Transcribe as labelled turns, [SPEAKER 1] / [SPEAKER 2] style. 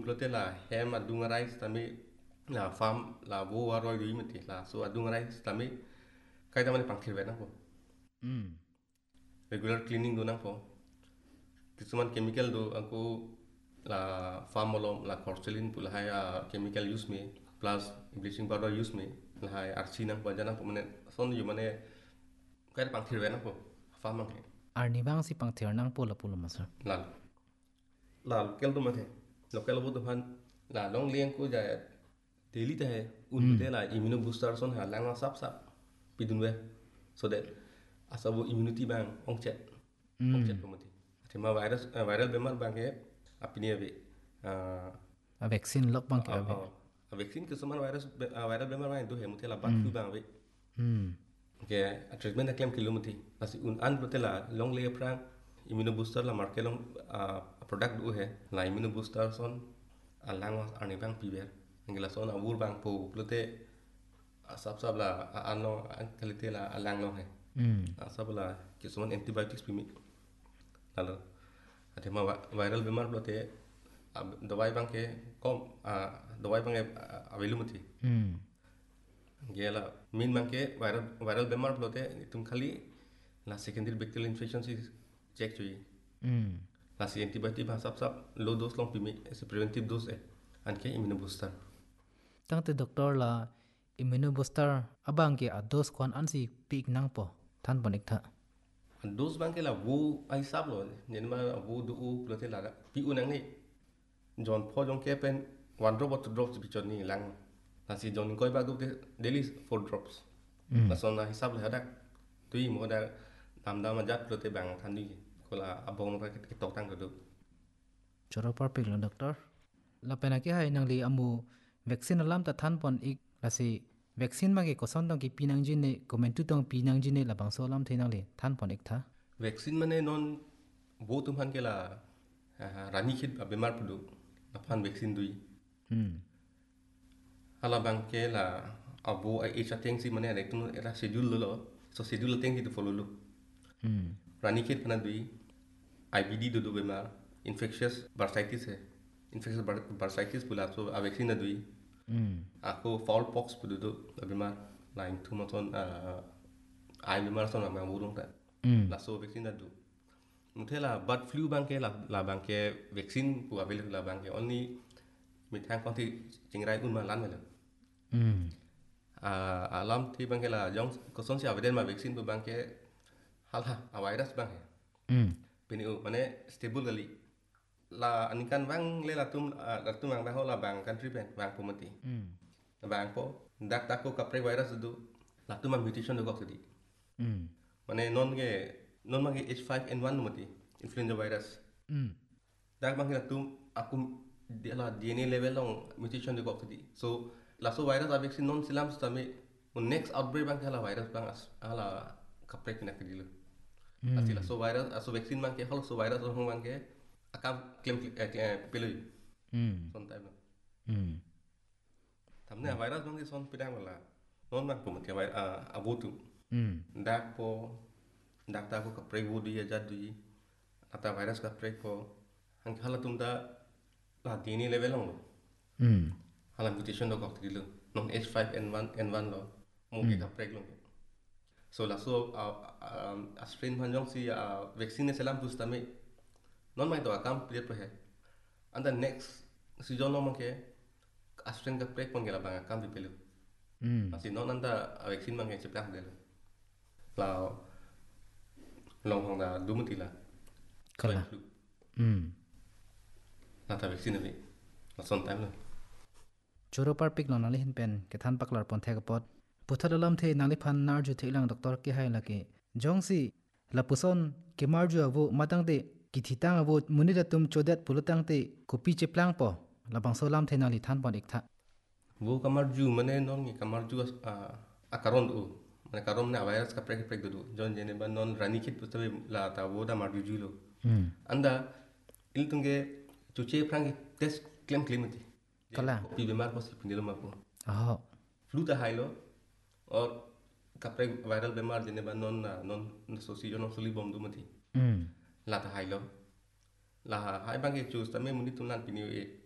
[SPEAKER 1] plote la hem adungarai tami la farm la bo waroi dui mati la so adungarai tami kai tamani pangthir bena po regular cleaning do nang po কিছুমান chemical do aku la farm molom la corcelin pula hai chemical use me plus bleaching powder use me la hai arsi nang bajana po mane son yu mane kai pangthir bena po farm mang
[SPEAKER 2] arni bang si pangthir nang pola pula masar
[SPEAKER 1] lal lal kel do mate local bo do han la long liang ko ja daily ta hai un te la immune booster son ha lang sap sap pidun we so that asabu immunity bang ongchet po mati tema viral bemar bang ke apni ave
[SPEAKER 2] a vaccine lok bang ke ave
[SPEAKER 1] a vaccine ke saman viral bemar bang do he mutela bat flu bang ave ke a treatment a claim kilometer nasi un an protela long layer prang immune booster la marke long product do he la immune booster son alang ani bang piber ngila son abur bang po plote sab sab la ano kalite la alang lo he sab la ke saman antibiotics pimi lalu ada ma viral bemar plote dawai bang ke kom dawai bang available mati gela min bang ke viral bemar plote tum khali la secondary bacterial infection si check choi la si antibiotic ba sab sab low dose long pimi as a preventive dose an ke immune booster
[SPEAKER 2] tang te doctor la immune booster abang ke a dose kwan an si pik nang po than bonik tha
[SPEAKER 1] dose bang ke la wo ai sab lo nen ma wo du plote la pi unang ni jon pho jong ke pen 1 drop or 2 drops bichon ni lang nasi jon koi ba du daily 4 drops la son na hisab la hadak tui mo da nam da ma jat plote bang than ni ko la abong ra ke tok tang do
[SPEAKER 2] choro par pik lo doctor la pena ke hai nang li amu vaccine alam ta than pon ik la si vaccine ma ke ko son dong ki pinang jin ne comment tu tong pinang jin ne la bang so lam theinang le than pon ik tha
[SPEAKER 1] vaccine mane non bo tum han ke la rani khit bemar pudu na phan vaccine dui hala bang ke la abo ai chatting si mane rektu era schedule lo so schedule teng ki to follow lo rani khit pana dui IBD do bemar infectious bursitis hai infectious bursitis pula so a vaccine na dui ako fowl pox pudu do bemar line tu maton ai bemar son ma burung ta la so vaccine na du mutela bird flu bang ke la bang ke vaccine pu available la bang ke only mi thang kon thi chingrai un ma lan me alam thi bang ke la jong ko son si aveden ma vaccine pu bang ke hal ha a virus bang he pini mane stable gali la anikan bang le la tum bang ho la bang country pen bang pu mati bang po dak tak ko kapre virus du la tum mutation do gok di mane non magi H5N1 mati influenza virus dak bang tum aku la DNA level long mutation de gok di so la so virus a vaccine non silam stame next outbreak bang la virus bang ala kapre kina kedilu asila so virus aso vaccine bang ke hol so virus hong bang ke akam claim pelu son time tamne virus bang ke son pidang wala non bang pumati abutu dak po dak ta ko kapre wo di ja di ata virus kapre ko hang hala tum da la DNA level long hala mutation do gok dilu non H5N1 lo mo ke kapre long so la so a strain panjang si vaccine selam tu stame non mai to akam clear pe hai and the next season no make a strain ka prek pon gela bang akam di pelu asi non anda vaccine mang che plak del la long hong da dumati la
[SPEAKER 2] kala
[SPEAKER 1] la ta vaccine ni la son time la
[SPEAKER 2] choro par pik lo na le hin pen ke than paklar pon thek pot puthar alam the nali phan nar ju theilang doctor ke hai la ke jongsi la puson ke mar ju awu matang de ki thitang awu munira tum chodat pulutang te kopi che plang po la bang so lam thena li than pon ik tha
[SPEAKER 1] wo kamar ju mane non ni kamar ju akaron du mane karom na virus ka prek du jon jene ban non rani kit pustabe la ta wo da mar ju lo anda il tunge chuche prang test claim mati
[SPEAKER 2] kala
[SPEAKER 1] pi bemar ko si pinelo ma ko
[SPEAKER 2] oh
[SPEAKER 1] flu ta hailo और kapre viral bemar jene ba non socio non soli bom du mati la ta hailo la hai bang ke chus tame muni tunan pini